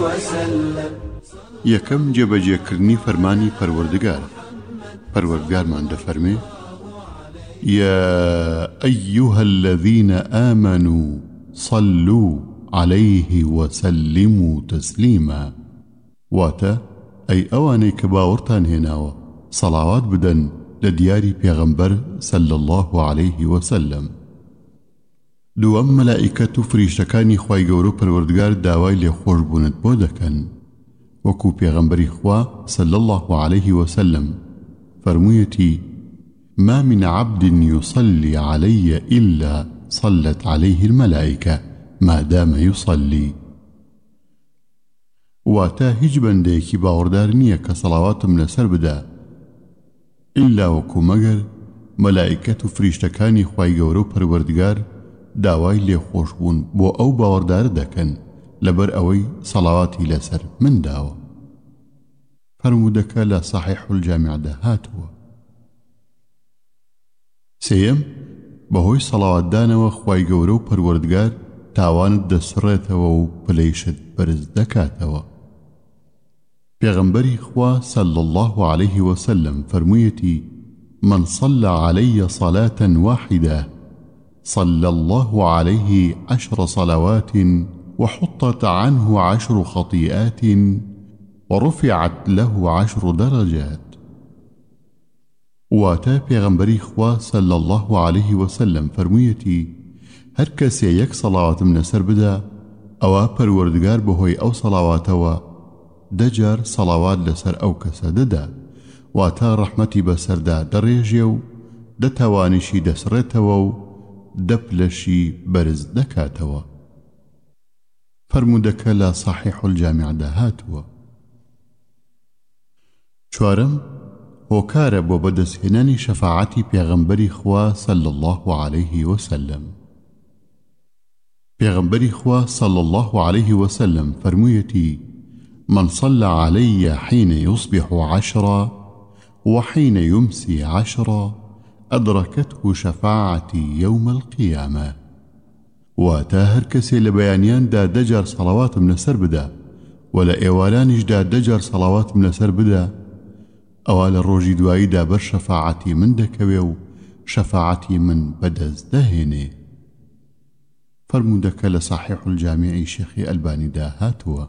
وسلم. یەکەم جێبەجێکردنی فەرمانی پەروەردگارمان دەفەرمێ: يا أيها الذين آمنوا صلوا عليه وسلموا تسليما. واتا أي أواني كباورتان هناوة صلوات بدن لدياري پیغمبر صلى الله عليه وسلم. دوام ملائكة فريشتكاني خواي گورو پروردگار داوای لێخۆشبوونت بۆ دەکەن، وەکو پێغەمبەری خوا صلى الله عليه وسلم فرموویەتی: ما من عبد يصلي علي إلا صلت عليه الملائكة ما دام يصلي. واتا هیچ بەندەیەکی باوەڕدار نییە کە سەڵاواتم لەسەر بدا ئللا وەکو مەگەر مەلائیکەت و فریشتەکانی خوای گەورە و پەروەردگار داوای لێخۆشبوون بۆ ئەو باوەڕدار دەکەن لەبەر ئەوەی سەڵاواتی لەسەر من داوە. فەرموودەکە لە صحیح الجامعدا هاتووە. سێیەم، بەهۆی سەڵاواتدانەوە خوای گەورە و پەروەردگار تاوانت دەسڕێتەوە و پلەیشت بەرز دەکاتەوە. پێغەمبەری خوا صلى الله عليه وسلم فرموویەتی: من صلى علي صلاة واحدة صلى الله عليه 10 صلوات وحطت عنه 10 خطيئات ورفعت له 10 درجات. واتا پێغەمبەری خوا صلى الله عليه وسلم فرموویەتی: هەر کەسێ یەک سەڵاواتم لەسەر بدا ئەوە پەروەردگار بەهۆی ئەو سەڵاواتەوە 10 جار سەڵاوات لەسەر ئەو کەسە دەدا، واتا ڕەحمەتی بەسەردا دەڕێژێ و دەتاوانیشی دەسڕێتەوە و دەپلەشی بەرز دەکاتەوە. فەرموودەکە لە صحیح الجامعدا هاتووە. چوارەم، هۆکارە بۆ بەدەستهێنانی شەفاعەتی پێغەمبەری خوا صلى الله عليه وسلم. پێغەمبەری خوا صلى الله عليه وسلم فرموویەتی: من صلى علي حين يصبح 10 وحين يمسي 10 أدركته شفاعتي يوم القيامة. واتا هەر کەسێ لە بەیانیاندا 10 جار سەڵاواتم لەسەر بدا و لە ئێوارانیشدا 10 جار سەڵاواتم لەسەر بدا، ئەوە لە ڕۆژی دواییدا بەر شەفاعەتی من دەکەوێ و شەفاعەتی من بەدەست دەهێنێ. فەرموودەکە لە صحیح الجامعی شێخی ئەلبانیدا هاتووە.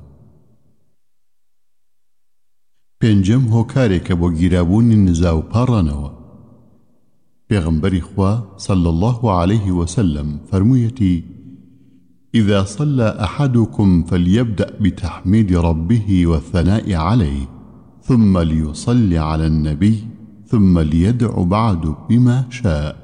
پێنجەم، هۆکارێکە بۆ گیرابوونی نزا و پاڕانەوە. پێغەمبەری خوا صلى الله عليه وسلم فرموویەتی: إذا صلى أحدكم فليبدأ بتحميد ربه والثناء عليه ثم ليصلي على النبي ثم ليدعو بعد بما شاء.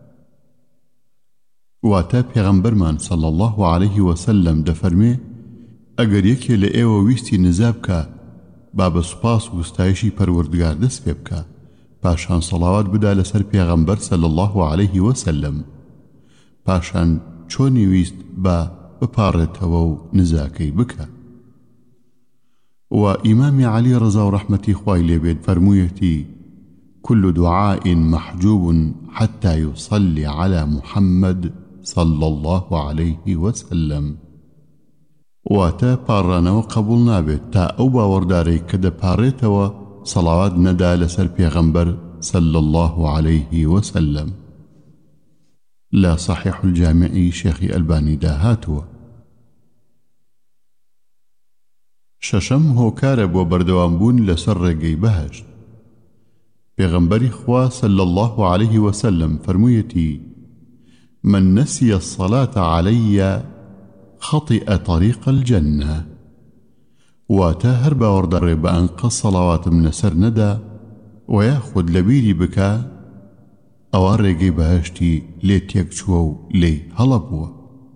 واتا پێغەمبەرمان صلى الله عليه وسلم دەفەرمێ: ئەگەر یەکێ لە ئێوە ویستی نزا بکە با بە سوپاس و ستایشی پەروەردگار دەست پێ بکە، پاشان سەڵاوات بدا لەسەر پێغەمبەر صلى الله عليه وسلم، پاشان چۆنی ویست با بپارێتەوە و نزاکەی بکە. و ئیمامی عەلی ڕەزا و ڕەحمەتی خوای لێبێت فەرموویەتی: كل دعاء محجوب حتى يصلي على محمد صلى الله عليه وسلم. واتا پاڕانەوە قبول نابێت تا ئەو باوەڕدارەی کە دەپارێتەوە سەڵاوات نەدا لەسەر پێغەمبەر صلى الله عليه وسلم. لا صحيح الجامعي شيخي ئەلبانیدا هاتووە. شەشەم، هۆکارە بۆ بەردەوامبوون لەسەر ڕێگەی بەهەشت. پێغەمبەری خوا صلى الله عليه وسلم فرموویەتی: من نسي الصلاة علي خطئ طريق الجنة. واتا هەر باوەڕدارێ بە ئەنقەس سەڵاواتم لەسەر نەدا و یاخود لەبیری بکە ئەوە ڕێگەی بەهەشتی لێ تێکچووە و لێی هەڵەبووە.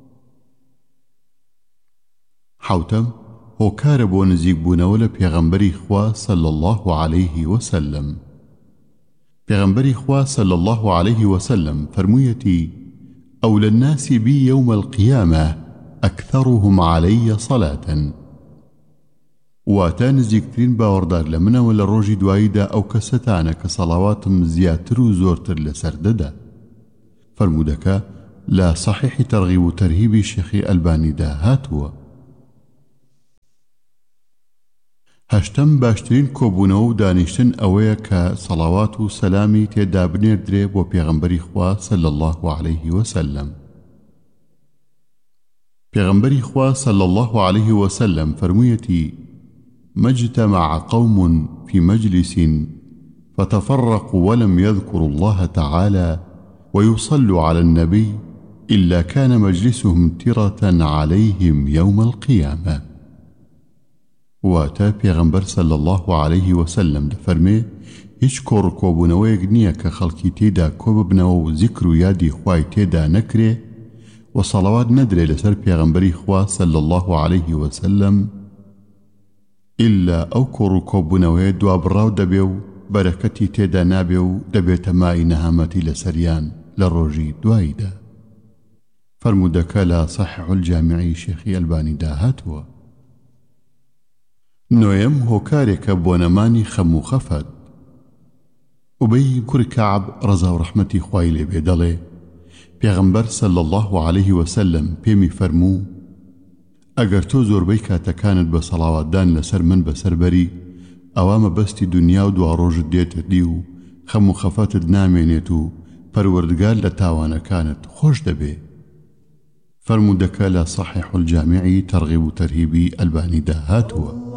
حوتەم، هۆکارە بۆ نزیکبوونەوە لە پێغەمبەری خوا صلى الله عليه وسلم. پێغەمبەری خوا صلى الله عليه وسلم فرموویەتی: أولى الناس بي يوم القيامة أكثرهم علي صلاة. واتا نزیکترین باوەڕدار لە منەوە لە ڕۆژی دواییدا ئەو کەسەتانە کە سەڵاواتم زیاتر و زۆرتر لەسەر دەدا. فەرموودەکە لە صحیحی تەرغیب و تەرهیبی شێخی ئەلبانیدا هاتووە. هەشتم باشترین کۆبوونەوە و دانیشتن ئەوەیە کە سەڵاوات و سەلامی تێدا بنێردرێ بۆ پێغەمبەری خوا صلی الله عليه وسلم. پێغەمبەری خوا صلی الله عليه وسلم فەرموویەتی: ما اجتمع قوم في مجلس فتفرقوا ولم يذكروا الله تعالى ويصلوا على النبي إلا كان مجلسهم ترة عليهم يوم القيامة. واتا پێغەمبەر صلی الله عليه وسلم دەفەرمێ هیچ کۆڕکۆبوونەوەیەک نییە کە خەڵکی تێدا کۆ ببنەوە و زیکر و یادی خوای تێدا نەکرێ و سەڵاوات نەدرێ لەسەر پێغەمبەری خوا صلی الله عليه وسلم إلا ئەو کۆڕکۆبوونەوەیە دوابڕاو دەبێ و بەرەکەتی تێدا نابێ و دەبێتە مای نەهامەتی لەسەریان لە ڕۆژی دواییدا. فرمودەکە لە صحیح الجامعی شێخی ئەلبانیدا هاتووە. نۆیەم هۆکارێکە بۆ نەمانی خەم و خەفەت. ئوبەی کوڕی کەعب ڕەزا و ڕەحمەتی خوای لێبێ دەڵێ پێغەمبەر صلی الله عليه وسلم پێمی فەرموو: ئەگەر تۆ زۆربەی کاتەکانت بە سەڵاواتدان لەسەر من بەسەربەری ئەوە مەبەستی دنیا و دوا ڕۆژت دێتە دی و خەم و خەفەتت نامێنێت و پەروەردگار لە تاوانەکانت خۆش دەبێ. فرمودەکە لە صحیح الجامعی تەرغیب و تەرهیبی ئەلبانیدا هاتووە.